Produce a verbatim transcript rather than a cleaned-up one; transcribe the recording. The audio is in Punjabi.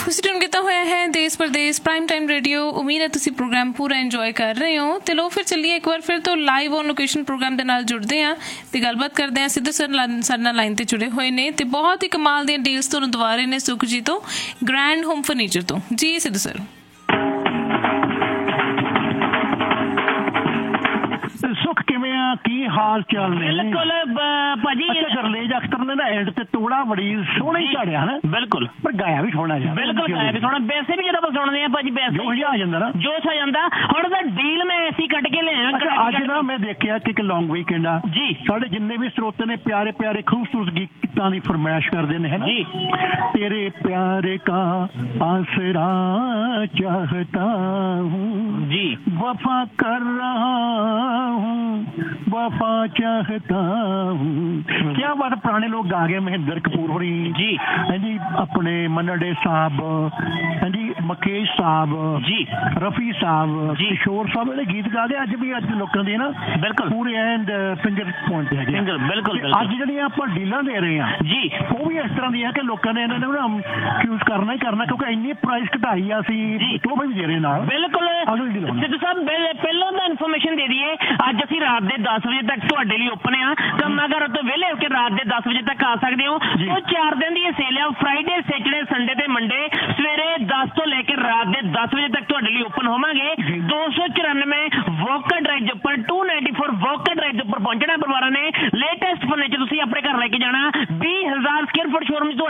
ਤੁਸੀਂ ਟਿਊਨ ਕੀਤਾ ਹੋਇਆ ਹੈ ਦੇਸ਼ ਪ੍ਰਦੇਸ਼ ਪ੍ਰਾਈਮ ਟਾਈਮ ਰੇਡੀਓ। ਉਮੀਦ ਹੈ ਤੁਸੀਂ ਪ੍ਰੋਗਰਾਮ ਪੂਰਾ ਇੰਜੋਏ ਕਰ ਰਹੇ ਹੋ। ਤੇ ਲੋ ਫਿਰ ਚੱਲੀਏ ਇੱਕ ਵਾਰ ਫਿਰ ਤੋਂ ਲਾਈਵ ਔਨ ਲੋਕੇਸ਼ਨ ਪ੍ਰੋਗਰਾਮ ਦੇ ਨਾਲ ਜੁੜਦੇ ਹਾਂ ਤੇ ਗੱਲਬਾਤ ਕਰਦੇ ਹਾਂ। ਸਿੱਧੂ ਸਰ ਸਾਡੇ ਨਾਲ ਲਾਈਨ ਤੇ ਜੁੜੇ ਹੋਏ ਨੇ ਤੇ ਬਹੁਤ ਹੀ ਕਮਾਲ ਦੀਆਂ ਡੀਲਸ ਤੁਹਾਨੂੰ ਦਵਾ ਰਹੇ ਨੇ ਸੁਖ ਜੀ ਤੋਂ, ਗ੍ਰੈਂਡ ਹੋਮ ਫਰਨੀਚਰ ਤੋਂ। ਜੀ ਸਿੱਧੂ ਸਰ, ਸੁਖ ਕਿਵੇਂ ਆ, ਕੀ ਹਾਲ ਚਾਲ ਨੇ? ਬਿਲਕੁਲ ਭਾਜੀ, ਗਰਲੇਜ ਅਖਤਰ ਨੇ ਨਾ ਐਂਡ ਤੇ ਤੋੜਾ ਬੜੀ ਸੋਹਣੀ ਝਾੜਿਆ ਹਨਾ। ਬਿਲਕੁਲ, ਪਰ ਗਾਇਆ ਵੀ ਸੋਹਣਾ ਜਿਹਾ। ਬਿਲਕੁਲ ਗਾਇਆ ਵੀ ਸੋਹਣਾ। ਵੈਸੇ ਵੀ ਜਦੋਂ ਆਪਾਂ ਸੁਣਦੇ ਆ ਭਾਜੀ ਵੈਸੇ ਜੋਸ਼ ਆ ਜਾਂਦਾ ਨਾ, ਜੋਸ਼ ਆ ਜਾਂਦਾ। ਹੁਣ ਤਾਂ ਡੀਲ ਮੈਂ ਐਸੀ ਕੱਢ ਕੇ ਲਿਆ ਅੱਜ ਨਾ। ਮੈਂ ਦੇਖਿਆ ਕਿ ਇੱਕ ਲੌਂਗ ਵੀਕਐਂਡ ਆ ਜੀ। ਸਾਡੇ ਜਿੰਨੇ ਵੀ ਸਰੋਤੇ ਨੇ ਪਿਆਰੇ ਪਿਆਰੇ ਖੂਬਸੂਰਤ ਗੀਤਾਂ ਦੀ ਫਰਮਾਇਸ਼ ਕਰਦੇ ਨੇ ਹੈ ਜੀ। ਤੇਰੇ ਪਿਆਰੇ ਕਾ ਆਸਰਾ ਚਾਹਤਾ ਹੂੰ ਜੀ, वफा कर रहा हूँ वफा चाहता हूँ। क्या बात, पुराने लोग गा गए, महेंद्र कपूर होरी जी, हाँ जी, अपने मन्ना साहब, हाँ जी, मुकेश साहब जी, रफी साहब जी, किशोर साहब ने गीत गा गए। अज भी अज लोगों की ना बिल्कुल पूरे एंड फिंगर पॉइंट है। बिल्कुल बिल्कुल। अज ਜਿਹੜੀਆਂ ਆਪਾਂ ਡੀਲਾਂ ਦੇ ਰਹੇ ਹਾਂ ਜੀ, ਉਹ ਵੀ ਇਸ ਤਰ੍ਹਾਂ ਦੀ ਹੈ ਕਿ ਲੋਕਾਂ ਨੇ ਇਹਨਾਂ ਨੂੰ ਨਾ ਯੂਜ਼ ਕਰਨਾ ਹੀ ਕਰਨਾ, ਕਿਉਂਕਿ ਇੰਨੀ ਪ੍ਰਾਈਸ ਘਟਾਈ ਆ ਅਸੀਂ ਉਹ ਵੀ ਦੇ ਰਹੇ ਨਾਲ। ਬਿਲਕੁਲ ਸਿੱਧੂ ਸਾਹਿਬ, ਪਹਿਲਾਂ ਤਾਂ ਇਨਫੋਰਮੇਸ਼ਨ ਦੇ ਦਈਏ, ਅੱਜ ਅਸੀਂ ਰਾਤ ਦੇ ਦਸ ਵਜੇ ਤੱਕ ਤੁਹਾਡੇ ਲਈ ਓਪਨ ਆ। ਕੰਮਾਂ ਘਰਾਂ ਤੋਂ ਵਿਹਲੇ ਹੋ ਕੇ ਰਾਤ ਦੇ ਦਸ ਵਜੇ ਤੱਕ ਆ ਸਕਦੇ ਹੋ। ਉਹ ਚਾਰ ਦਿਨ ਦੀ ਇਹ ਸੇਲ ਆ, ਫਰਾਈਡੇ, ਸੈਟਰਡੇ, ਸੰਡੇ ਤੇ ਮੰਡੇ ਸਵੇਰੇ ਦਸ ਤੋਂ ਲੈ ਕੇ ਰਾਤ ਦੇ ਦਸ ਵਜੇ ਤੱਕ ਤੁਹਾਡੇ ਲਈ ਓਪਨ ਹੋਵਾਂਗੇ। ਦੋ ਸੌ ਚੁਰਾਨਵੇਂ ਵੋਕਰ ਡਰਾਈਵ ਉੱਪਰ to ninety four walker drive ਉੱਪਰ ਪਹੁੰਚਣਾ ਪਰਿਵਾਰਾਂ ਨੇ। ਲੇਟੈਸਟ ਫਰਨੀਚਰ ਤੁਸੀਂ ਆਪਣੇ ਘਰ ਲੈ ਕੇ ਜਾਣਾ। ਵੀਹ ਹਜ਼ਾਰ ਸਕੁਅਰ ਫੁੱਟ ਸ਼ੋਰੂਮ